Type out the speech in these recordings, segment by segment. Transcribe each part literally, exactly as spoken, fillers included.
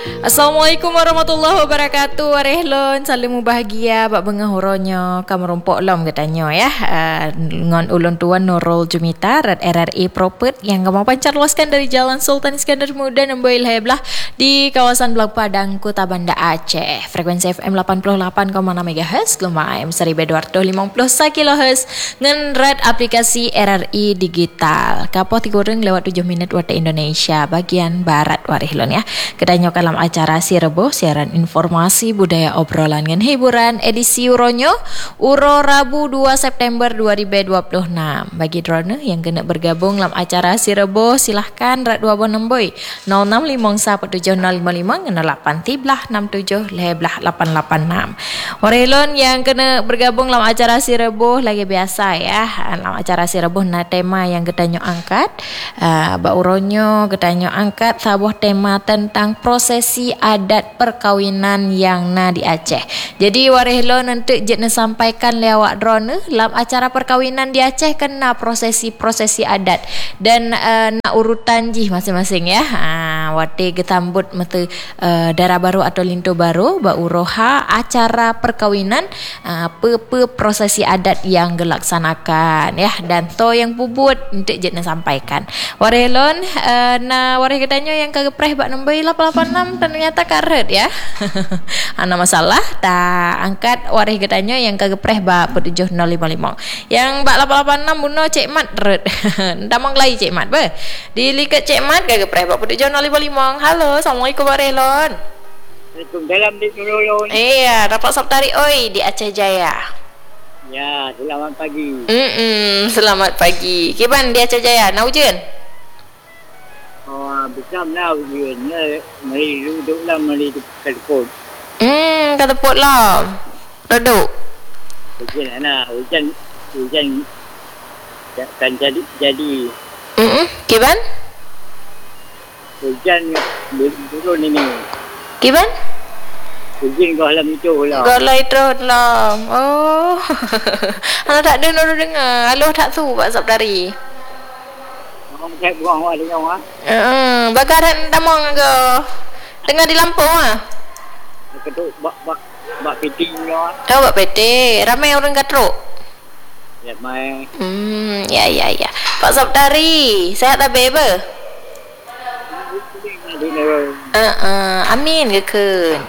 Assalamualaikum warahmatullahi wabarakatuh. Warehlon salamu bahagia bak bengah huronyo kamerumpok lom katanya ya. Uh, ngon ulun tuan Nurul Jumita Red R R I Propet yang kamu pancar luaskan dari Jalan Sultan Iskandar Muda Nemboil Heblah di kawasan Belag Padang Kota Banda Aceh. Frekuensi F M lapan puluh lapan koma enam megahertz, gelombang A M seribu dua ratus lima puluh satu kilohertz ngen red aplikasi R R I digital. Kapoh tigureng lewat tujuh minit waktu Indonesia bagian barat warehlon ya. Kedanya kalam acara Sirebo, siaran informasi budaya obrolan dengan hiburan edisi Uronyo Uro Rabu dua September dua ribu dua puluh enam. Bagi drone yang kena bergabung dalam acara Sirebo silahkan rat dua bon nemboi nol enam lima satu tujuh nol lima lima nol lapan tiblah enam tujuh leblah lapan lapan enam. Warelon yang kena bergabung dalam acara Sirebo lagi biasa ya. Dalam acara Sirebo na tema yang ketanyo angkat uh, Bak Uronyo ketanyo angkat sebuah tema tentang proses prosesi adat perkawinan yang na di Aceh. Jadi warehlo nanti jet na sampaikan lewat drone dalam acara perkawinan di Aceh kena prosesi-prosesi adat dan uh, na urutan jih masing-masing ya. Ha, wate getambut mata uh, darah baru atau linto baru ba uroha acara perkawinan uh, pe-pe prosesi adat yang gelaksanakan ya, dan to yang pubut nanti jet na sampaikan. Warehlon uh, na wareh katanya yang kagepreh bak nembai lapan lapan enam ternyata karet ya. Ana masalah tak angkat warih katanya yang kagepreh bak tujuh nol lima lima. Yang bak lapan lapan enam buno Cik Mat red. Damang lai Cik Mat be. Dilikat Cik Mat kagepreh bak tujuh nol lima lima. Halo, Assalamualaikum Warehlon. Waalaikumsalam Dik Nurul. Iya, dapat sabtari oi di Aceh Jaya. Ya, selamat pagi. Hmm, selamat pagi. Kiban di Aceh Jaya, na hujan? Oh, besar lah hujannya. Mari duduk lah, mari telefon. Hmm, kata pot lah. Duduk. Hujan lah, hujan, hujan kan jadi, jadi. Hmm, kiban? Hujan turun ini. Kiban? Hujan kau alam itu lah. Kau lah itu lah. Oh, anak tak dengar dengar. Halo tak tu Pak Sabdari. Orang saya buang awak dengan awak. Uh, bakaran damang ke? Tengah di Lampung ah. Ketuk bak bak bak piting awak. Oh, bak pete. Ramai orang katruk. Ya mai. Hmm, ya ya ya. Pak Sabdari, sehat tak be apa? Uh, uh, amin ke kun.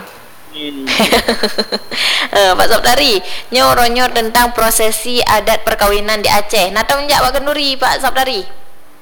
uh, Pak Sabdari, nyoronyor tentang prosesi adat perkawinan di Aceh. Nata menjak Pak Kenduri Pak Sabdari.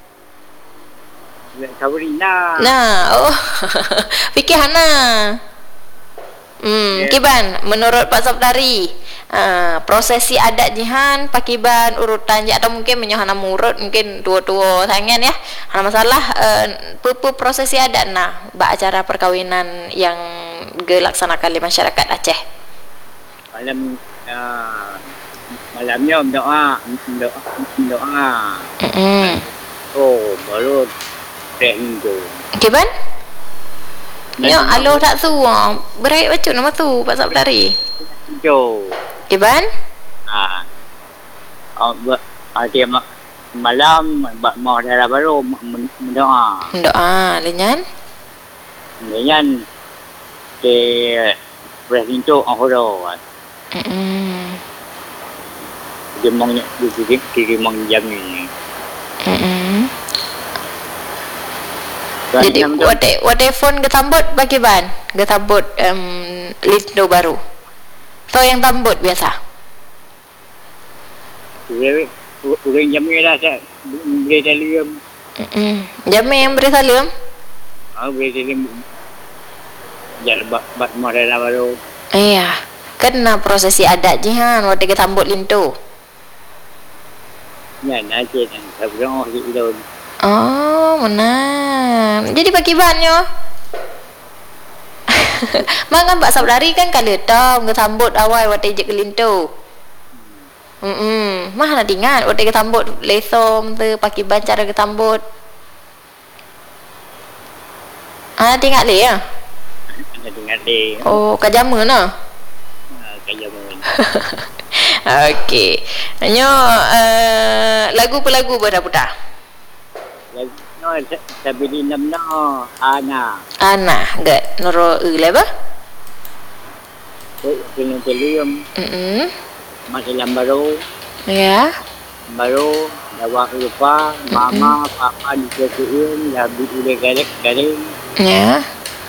Kawina. Nah, oh. Fikir hana. Hmm, yeah. Kiban, menurut Pak Sabdari, uh, prosesi adat jihan pakiban urutan je atau mungkin menyohana murut mungkin tua-tua sangan ya. Hana masalah uh, pupu prosesi adat nah, bak acara perkawinan yang dilaksanakan di masyarakat Aceh. Malam uh, malamnya doa doa doa. Mm-hmm. Oh, baru Tenggo. Kiban? Yo, alo tak tu. Berai baca nama tu Pak Sabdari. Jo. Kiban? Ah. Oh, ah dia malam bak mau darah baru mendoa. Mendoa lenyan. Lenyan ke presiden tu ahoro. Hmm. Dia mau dia dia mau jam ni. Hmm. Jadi wate wate phone getambut bagi ban getambut um, lindo baru. So yang tambut biasa. Udah udah jam ni lah saya beri salam. Hmm. Jam yang beri salam. Ah beri salam. Jangan bak bak modal baru. Iya. Kena prosesi adat jihan wate getambut lindo. Ya nak je kan. Sebelum itu. Oh, mana? Jadi bagi banyo. Mangan Pak Sabdari kan kalau tong ke sambut awal waktu je kelintu. Hmm, mah nak ingat waktu ke sambut lesom tu pakai ban cara ke sambut. Ah, ingat le ya? Ingat le. Oh, kajama nah. Ah, kajama. Okey. Nyo uh, lagu pelagu berapa dah? Lagu, no sabi din nam no ana Ana, gak nuro ule ba? dengan telium Mm. masalah baru Ya. baru dawa lupa mama papa diketuin lebih udah garing garing Ya.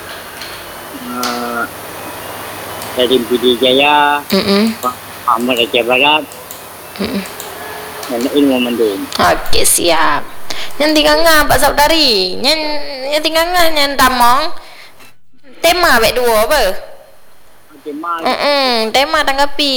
uh, dari Pidi Jaya Mm. Ahmad Aceh Barat Mm. dan ilmu mendung. Okey, siap. Yang tinggal ngah Pak Saudari. Yang yang tinggal ngah yang tamong. Tema baik dua apa? Tema Mm. Tema tanggapi.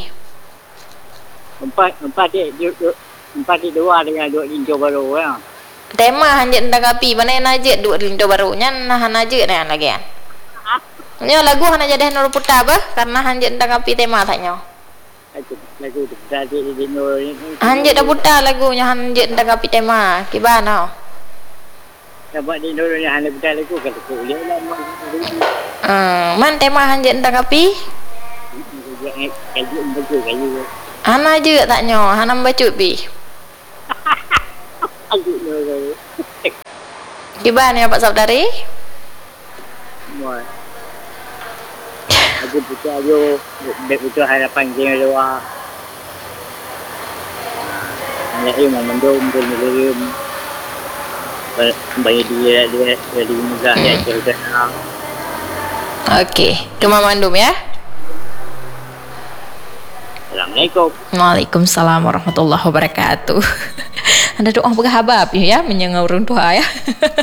empat empat dia dia- empat dia dua dengan dua linjo baru ya. Tema hanjit tanggapi mana yang najit dua lindo barunya nah najit nah lagi ya. Nya lagu hana jadi nur putar apa? Karena hanjit tanggapi tema taknya. Lagu lagu tadi di nur ini. Hanjit dah putar lagunya hanjit tanggapi tema. Gimana? Dapat di nur ni hanya betul lagu kalau boleh lah mau. Hmm, man tema hanjit tanggapi? Kaji betul kaji. Hana je taknya, hana bacut bi. Kaji nur. Gimana ya Pak Saudari? Mau. Aku betul ayo betul harapan dia luar. Hanya ilmu mendung mendung. Banyak dia dia dari muda dia sudah. Okey, Rumah Mandum ya. Assalamualaikum. Waalaikumsalam warahmatullahi wabarakatuh. Anda doa berhabab ya menyengau orang tua ya.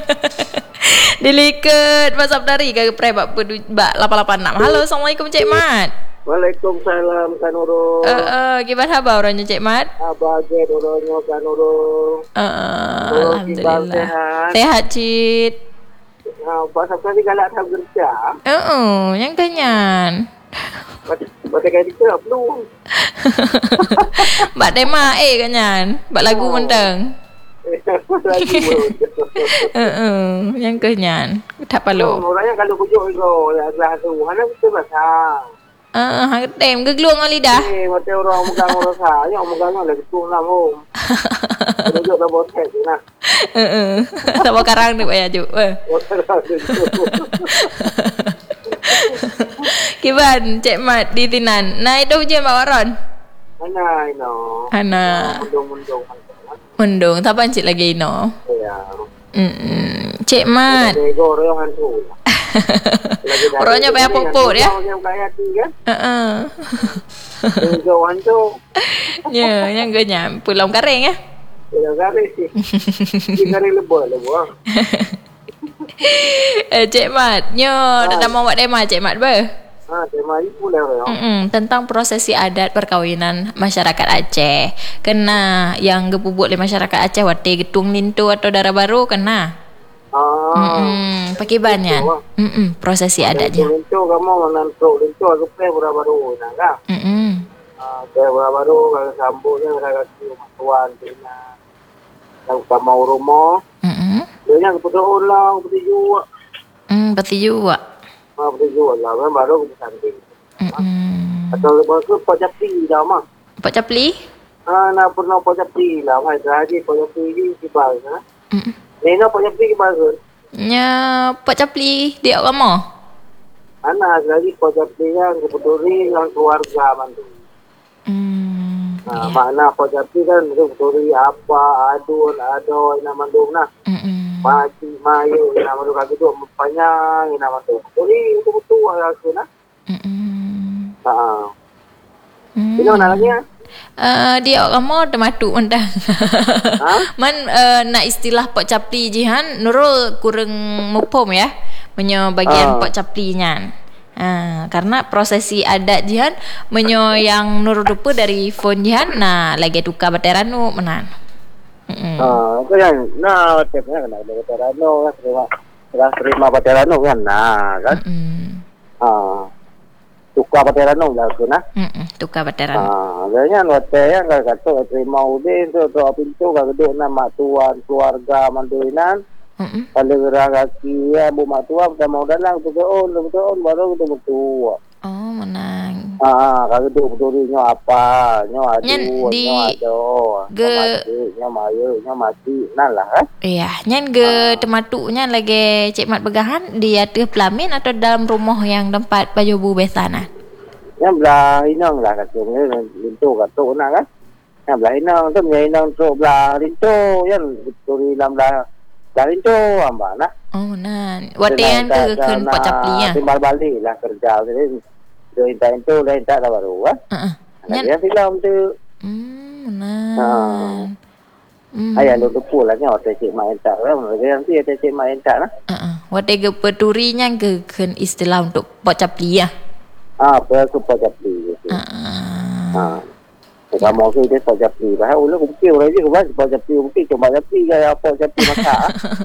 Diliket Pak Sabdari ke pre bak lapan lapan enam. Halo, Assalamualaikum Cik Mat. Waalaikumsalam Kanuro. Eh uh, gimana khabar orangnya Cik Mat? Abage doronyo Kanuro. Eh uh, alhamdulillah. Sehat. Sehat Cik. Ha, Pak Sabdari galak tak kerja. Eh uh, yang kenyan. Baca kayak dia belum. Bak tema eh kenyan. Bak lagu Oh. menteng. Lagi pun. Eh uh, yang kenyan. Tak perlu. Orangnya kalau pujuk itu ya kelas tu. Mana betul bahasa. Eh uh, hang tem gegluang lidah. Eh, mati orang megang orang saya, orang megang lagi tu lah om. Pujuk dah botek tu nah. Eh uh, tak mau karang ni payah juk. Eh. Kiban Cik Mat di Tinan. Nah itu je Mbak Waron. Mana ino? Ana Mendung-mendung. mendung tapan cik lagi ino. Ya. Hmm, Cik Mat. Ego orang tu. Orangnya payah popot ya. Yang kaya tu kan. Heeh. Ego orang tu. Ya, yang genyam pulau Kareng ya. Ya garis sih. Garis lebih lebih. Eh Cik Mat, nyo dah mau buat demo Cik Mat ber. Ha, tema ni pula ya. Mm-mm, tentang prosesi adat perkawinan masyarakat Aceh. Kena yang gepubuk oleh masyarakat Aceh wate getung lintu atau darah baru kena. Ah. Mm-mm, pakai banyak. Mm-mm, prosesi adatnya. Lintu kamu menantuk lintu aku play berapa baru nak kan? Mm-mm. Ah, play berapa baru kalau sambutnya kalau tuan tina. Kalau kamu rumah, Mm-mm. dia yang betul lah, betul juga. Hmm, pati juga. Ah, betul juga lah, memang baru kita santai. Mm-mm. Atau lepas tu pacapi dah mah. Pak Capli? Ah, nak pernah pacapi lah, mai lagi pacapi di kibal kan? Mm-mm. Nena pacapi kibal kan? Nya Pak Capli dia orang mau. Anak lagi pacapi yang kebetulan yang keluarga mantu. Hmm. Nah, Ya. makna pacapi kan kebetulan apa, adun, adoy, nama mandung nah. Mm-mm. Mati, mayu, nama mandung kaki tu panjang, nama mandung. Jadi itu betul aku nah. Mm-mm. Ah, Hmm. ini mana lagi ah? Uh, dia orang mau termatuk mentang. Ha? Man uh, nak istilah Pak Capli jihan Nurul kurang mupom ya. Menyo bagian Ah. Pak Capli nyan. Uh, karena prosesi adat jihan menyo yang Nurul rupa dari phone jihan nah lagi tukar bateranu menan. Mm-mm. Ah, itu yang nah tipnya kena ada veterano kan terima. Terima terima veterano kan. Nah, kan. Mm-mm. Ah. Tukar veterano lah tu nah. Mm-mm. Tukar bateranu. Ah, biasanya hotel yang kalau kata terima udin tu tu pintu kalau duduk nama tuan keluarga manduinan. Mm-mm. Kalau gerak kaki ya bu mak tua kita mau dalang betul betul baru kita betul. Oh menang. Ah, kalau duduk berduri nyo apa, nyo adu, Nyan di nyo ado, ge nyo mayu, nyo mati, nah lah kan? iya, nyan ge tematuknya lagi Cik Mat pegahan di atas pelamin atau dalam rumah yang tempat baju bu besana. Yang belah inang lah kata ni, lintu kata nak kan? Yang belah inang tu, yang inang tu belah lintu, yang berduri dalam belah belah lintu, ambak nah. Oh, nan. Watian ke ken pot capli ya. Timbal balik lah kerja jadi. Tu intai tu dah intai dah baru kan? Heeh. Nyan dia film tu. Hmm, nan. Hmm. Ayah lu tu pula ni orang cik mak entak kan? Dia nanti ada cik mak entak nah. Heeh. Wate ge peturinya ke ken istilah untuk pot capli ya. Ah, apa tu pot capli gitu. Heeh. Ah. Kamu tu dia pot capli. Bah, ulu mungkin orang je kan pot capli mungkin cuma capli gaya pot capli masak.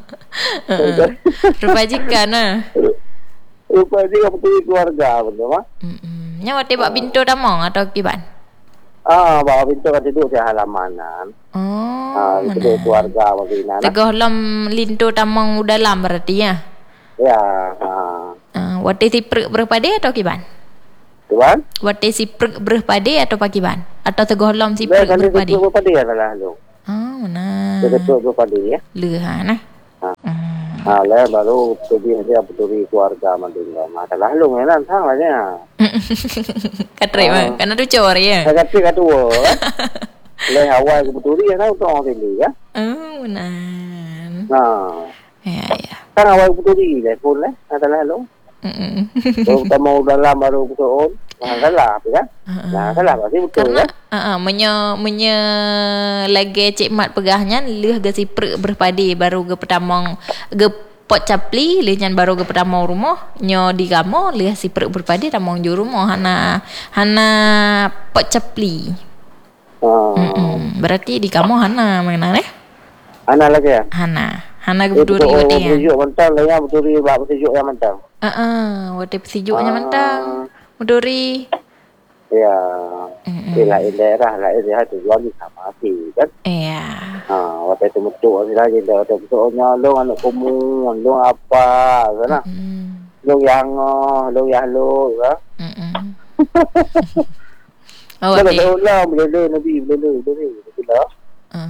Rupa jika nah. Rupa dia betul keluarga betul mah. Hmm. Nya wate bak pintu damong atau kiban? Ah, bawa pintu kan duduk di halamanan. Oh. Ah, itu keluarga macam ni. Tegoh lam lintu tamong dalam berarti ya. Ya, ha. Uh, wate si prek berpade atau kiban? Tuan? Wate si prek berpade atau pakiban? Atau tegoh lam si Dia prek kan dia berpade? ketua berpadi adalah lu. Oh, nah. Dia ketua berpadi ya. Leuha nah. Ha. Hmm. Ha, lah baru pergi dia beturi keluarga mandunga. Masalah lu ngenan sang lah nya. Katre mah, karena tu cor ya. Saya kata kat dua. Leh awal ke beturi ya tahu tu orang sini ya. Oh, nah. Nah. Ya, ya. Kan awal beturi dah pun lah. Masalah lu. Mm. Baru kita mau dalam baru betul. Nah, salah apa kan? Nah, salah pasti betul Karena ya. uh, menye menye lagi Cik Mat pegahnya leh ge si prek berpade baru ge pertamong ge pot capli leh nyan baru ge pertamong rumah nyo di kamo leh si prek berpade tamong ju rumah hana hana pot capli. Ha. Mm-mm. Berarti di kamo hana mana eh? Anak lagi ya? Hana. Hana ge Itu berduri orang wate ya. bersejuk mentang lah ya beturi bab bersejuk yang mentang. Ha ah, wate persijuknya Ah. mentang. Berduri. Ya. Mm-mm. Di lain daerah lain dia tu lagi sama sih kan. Iya. Ha, waktu itu betul ni lagi dah waktu betul nyalong anak kamu, long apa, kan? Mm. Long yang long yang lo, kan? Mm. Oh, Kalau wate. dah ulang boleh nabi boleh boleh boleh. Ah.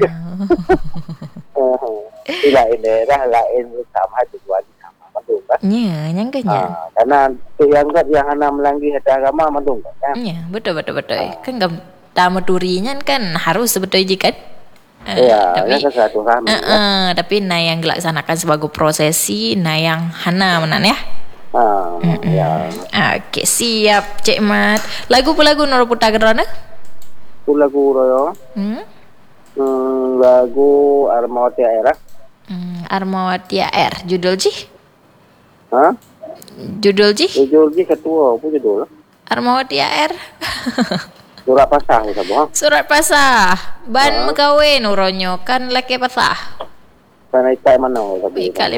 Di lain daerah lain sama tu lagi sama mandung kan? Nya, nyang ke nya. Ha, karena tu yang kat yang anak melanggi kata agama mandung kan? Ya, betul betul betul. Kan gam tamu turinya kan harus sebetulnya jika uh, Ya, tapi yang satu kami. uh, uh, tapi nah yang dilaksanakan sebagai prosesi nah yang hana menan ya. Ha, ya. Okey, siap Cik Mat. Lagu apa lagu Nur Putar Gerana? Tu lagu royo. Hmm? Hmm, lagu Armawati Era. Hmm, Armawati R. Judul ji? Ha? Judul ji? Judul ni ketua apa judul? Armawati R. Surat pasah tu sabah. Surat pasah. Ban Ha? megawai nuronyo kan laki pasah. Sana ikai mana tapi. Baik kali.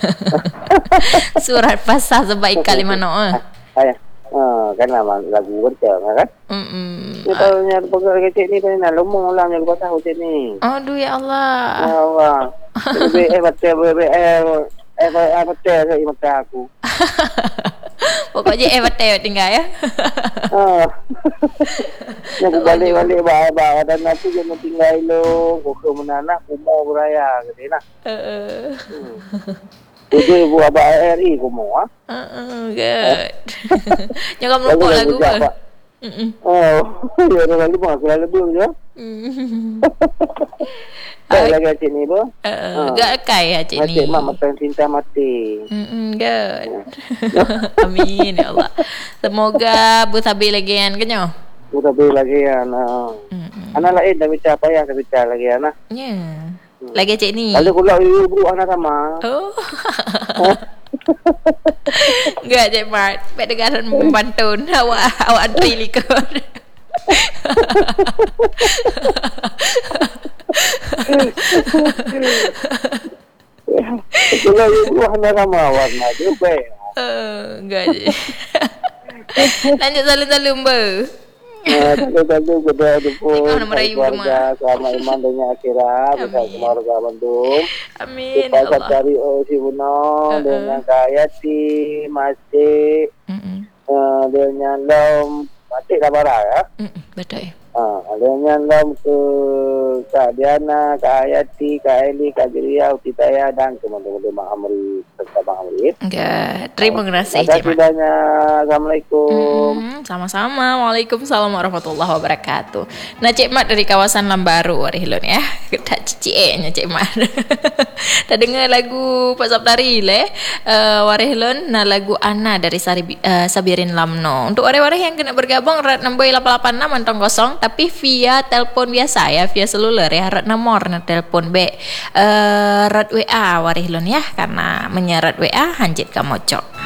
Surat pasah sebaik kali mana? Ayah. Ha, kan nama lagu kencang kan? Hmm. Kita punya pegang kecil ni kan nak lomong ulang lagu pasah kecil ni. Aduh ya Allah. Ya Allah. Lebih eh betul lebih eh eh eh betul saya mata aku. Pokoknya eh betul tinggal ya. Ha. Nak balik-balik bawa dan aku jangan tinggal lo. Kau mana nak mau beraya gitu nak. Uh, Tujuh ibu abah R I kau mau ah? uh, uh, good. Jangan lupa lagu apa. Oh, ya ada lagu apa? Kalau lebih je. Tak lagi cik ni bu. Uh, gak kaya cik ni. Cik mak matang cinta mati. Mm, good. Amin ya Allah. Semoga bu sabi lagi kan kenyo. Udah beli lagi anak. Anak lain dah bicara apa ya? Dah bicara lagi anak. Ya. Lagi cik ni. Kalau kulau ibu anak sama. Oh. Enggak Cik Mat. Baik dengaran membantu awak awak antri likut. Kulau ibu anak sama warna dia baik. Uh, enggak Cik. Lanjut salu-salu mbak. Tentu-tentu berdoa pun Tengok nama Rayu keluarga sama iman dunia akhirat bisa Amin. keluarga Bandung. Amin ya Kita Allah. cari oh si Buno dengan Kayati masih Mm-mm. uh, dengan Lom Batik dah barang ya. Mm-mm, betul. Ha, dengan lam ke Kak Diana, Kak Hayati, Kak Eli, Kak Jiria, Uti Taya dan teman-teman Mak Amri serta Mak Amri. Ya, terima kasih Terima Cik kasih Mat. banyak. Assalamualaikum. Hmm, sama-sama. Waalaikumsalam warahmatullahi wabarakatuh. Nah, Cik Mat dari kawasan Lambaru, Warihlun ya. Tak ciciknya Cik Mat. Tak dengar lagu Pak Saptari le. Uh, Warihlun, nah lagu Ana dari Sari, uh, Sabirin Lamno. Untuk orang-orang yang kena bergabung rat nombor lapan lapan enam antong kosong tapi via telefon biasa ya, via seluler ya, rat nomor na telefon be uh, rat W A Warihlun ya, karena menyerat W A hanjit kamocok.